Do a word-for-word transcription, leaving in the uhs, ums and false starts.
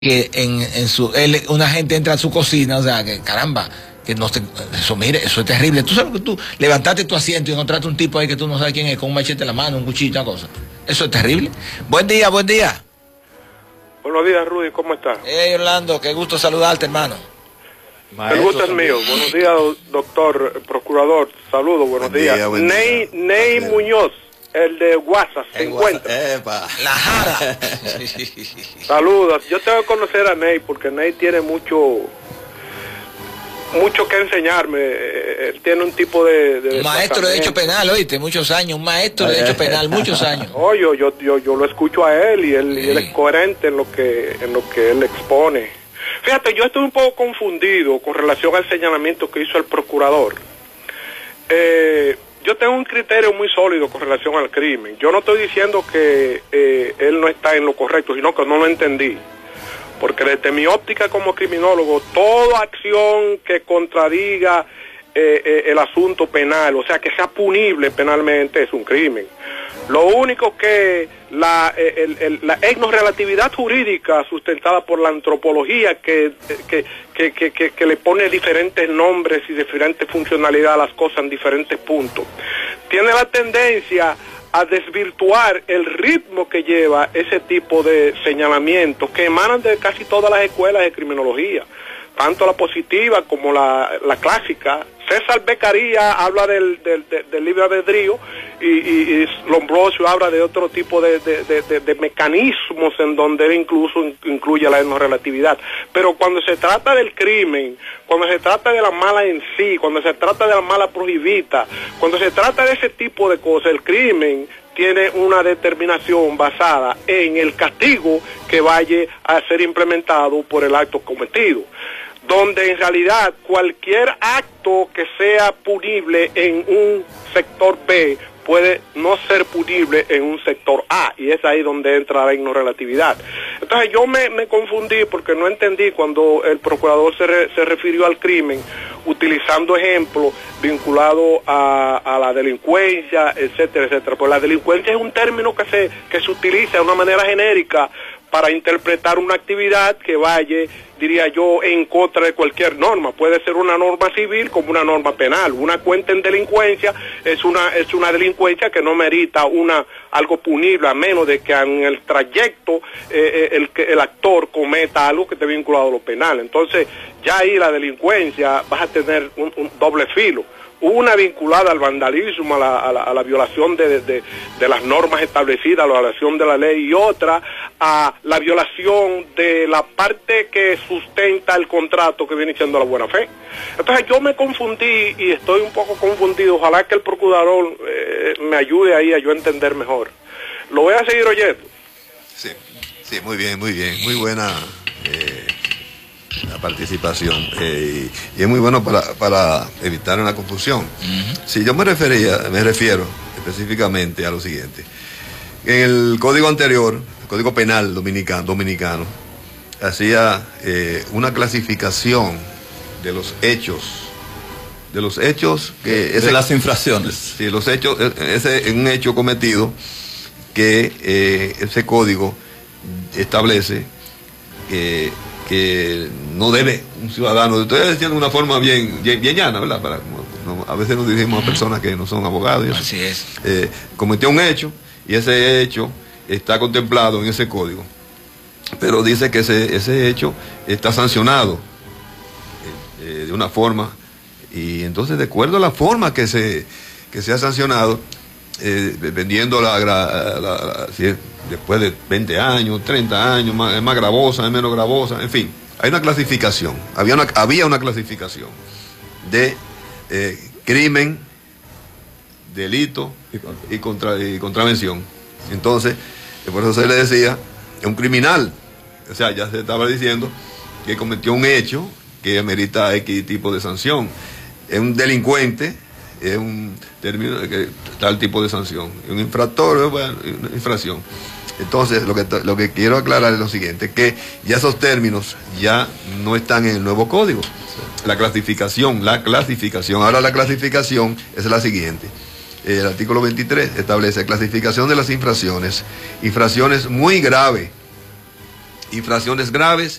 que en, en su, él, una gente entra a su cocina, o sea, que caramba, que no te, eso, mire, eso es terrible. Tú sabes que tú levantaste tu asiento y encontraste un tipo ahí que tú no sabes quién es, con un machete en la mano, un cuchillo, una cosa. Eso es terrible. Buen día, buen día. Buenos días, Rudy, ¿cómo estás? Hey, Orlando, qué gusto saludarte, hermano. Maestro, el gusto es mío. Buenos días, doctor, procurador. Saludos, buenos buen días. Día, buen Ney, día. Ney buen Muñoz, el de WhatsApp, se encuentra. Epa. La Jara. Saludos. Yo tengo que conocer a Ney porque Ney tiene mucho mucho que enseñarme. Él tiene un tipo de... de un maestro de derecho penal, oíste, muchos años. Un maestro de derecho penal, muchos años. Oye, yo, yo, yo, yo lo escucho a él y él, sí. y él es coherente en lo que en lo que él expone. Fíjate, yo estoy un poco confundido con relación al señalamiento que hizo el procurador. Eh... Yo tengo un criterio muy sólido con relación al crimen. Yo no estoy diciendo que eh, él no está en lo correcto, sino que no lo entendí. Porque desde mi óptica como criminólogo, toda acción que contradiga eh, eh, el asunto penal, o sea, que sea punible penalmente, es un crimen. Lo único que la, el, el, la etnorelatividad jurídica sustentada por la antropología que, que, que, que, que, que le pone diferentes nombres y diferentes funcionalidades a las cosas en diferentes puntos, tiene la tendencia a desvirtuar el ritmo que lleva ese tipo de señalamientos que emanan de casi todas las escuelas de criminología, tanto la positiva como la, la clásica. César Beccaria habla del, del, del, del libre albedrío y, y, y Lombrosio habla de otro tipo de, de, de, de, de mecanismos en donde él incluso incluye la etnorelatividad. Pero cuando se trata del crimen, cuando se trata de la mala en sí, cuando se trata de la mala prohibita, cuando se trata de ese tipo de cosas, el crimen tiene una determinación basada en el castigo que vaya a ser implementado por el acto cometido, donde en realidad cualquier acto que sea punible en un sector B puede no ser punible en un sector A, y es ahí donde entra la etnorelatividad. Entonces yo me, me confundí porque no entendí cuando el procurador se, re, se refirió al crimen utilizando ejemplos vinculados a, a la delincuencia, etcétera, etcétera. Pues la delincuencia es un término que se, que se utiliza de una manera genérica para interpretar una actividad que vaya, diría yo, en contra de cualquier norma. Puede ser una norma civil como una norma penal. Una cuenta en delincuencia es una es una delincuencia que no merita una algo punible, a menos de que en el trayecto eh, el, el actor cometa algo que esté vinculado a lo penal. Entonces, ya ahí la delincuencia vas a tener un, un doble filo. Una vinculada al vandalismo, a la, a la, a la violación de, de, de las normas establecidas, a la violación de la ley, y otra a la violación de la parte que sustenta el contrato, que viene siendo la buena fe. Entonces yo me confundí y estoy un poco confundido. Ojalá que el procurador eh, me ayude ahí a yo entender mejor. Lo voy a seguir oyendo. Sí, sí, muy bien, muy bien, muy buena eh, la participación eh, y, y es muy bueno para, para evitar una confusión. Uh-huh. Si yo me refería, me refiero específicamente a lo siguiente: en el código anterior, el código penal dominicano, dominicano hacía eh, una clasificación de los hechos, de los hechos que ese, de las infracciones. Sí, los hechos, ese es un hecho cometido que eh, ese código establece que que no debe un ciudadano, estoy diciendo de una forma bien, bien, bien llana, ¿verdad? Para, no, a veces nos dirigimos a personas que no son abogados. Y eso. Así es. Eh, cometió un hecho y ese hecho está contemplado en ese código, pero dice que ese, ese hecho está sancionado eh, eh, de una forma, y entonces de acuerdo a la forma que se, que se ha sancionado, eh, dependiendo la, la, la, la si es, después de veinte años, treinta años, más, es más gravosa, es menos gravosa, en fin, hay una clasificación, había una, había una clasificación de eh, crimen, delito y, contra, y contravención. Entonces, por eso se le decía, es un criminal, o sea, ya se estaba diciendo que cometió un hecho que amerita X tipo de sanción. Es un delincuente, es un término que tal tipo de sanción. Un infractor, bueno, una infracción. Entonces, lo que, lo que quiero aclarar es lo siguiente, que ya esos términos ya no están en el nuevo código. La clasificación, la clasificación. Ahora la clasificación es la siguiente. El artículo veintitrés establece clasificación de las infracciones. Infracciones muy graves. infracciones graves